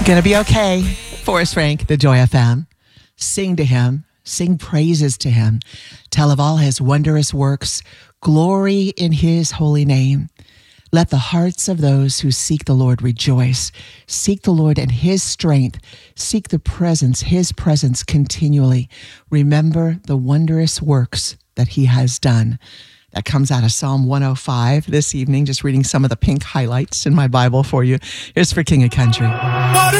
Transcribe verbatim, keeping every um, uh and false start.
Gonna be okay. Forrest Frank, the Joy F M. Sing to him. Sing praises to him. Tell of all his wondrous works. Glory in his holy name. Let the hearts of those who seek the Lord rejoice. Seek the Lord and his strength. Seek the presence, his presence continually. Remember the wondrous works that he has done. That comes out of Psalm one oh five this evening, just reading some of the pink highlights in my Bible for you. Here's For King of Country. What